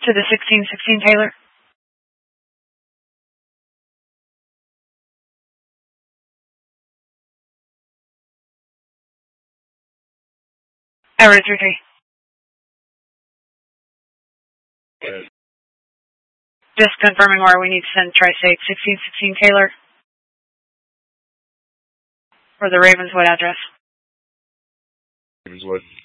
To the 1616 Taylor. Average 33. Just confirming where we need to send Tri-State 1616 Taylor. For the Ravenswood address. Ravenswood.